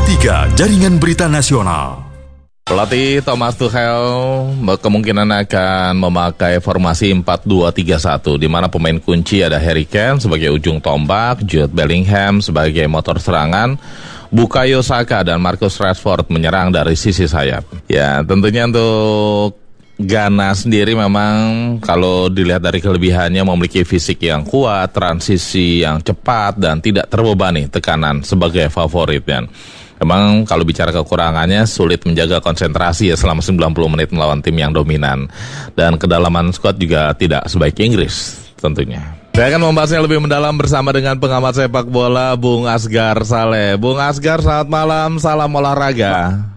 Sepertiga Jaringan Berita Nasional. Pelatih Thomas Tuchel kemungkinan akan memakai formasi 4-2-3-1 di mana pemain kunci ada Harry Kane sebagai ujung tombak, Jude Bellingham sebagai motor serangan, Bukayo Saka dan Marcus Rashford menyerang dari sisi sayap. Ya, tentunya untuk Ghana sendiri memang kalau dilihat dari kelebihannya memiliki fisik yang kuat, transisi yang cepat dan tidak terbebani tekanan sebagai favoritnya. Memang kalau bicara kekurangannya sulit menjaga konsentrasi ya selama 90 menit melawan tim yang dominan. Dan kedalaman skuad juga tidak sebaik Inggris tentunya. Saya akan membahasnya lebih mendalam bersama dengan pengamat sepak bola Bung Asgar Saleh. Bung Asgar, selamat malam, salam olahraga.